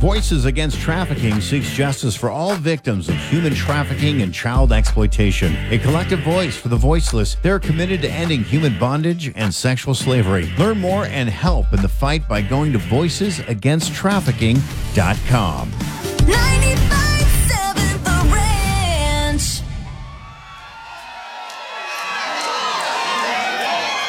Voices Against Trafficking seeks justice for all victims of human trafficking and child exploitation. A collective voice for the voiceless, they're committed to ending human bondage and sexual slavery. Learn more and help in the fight by going to voicesagainsttrafficking.com.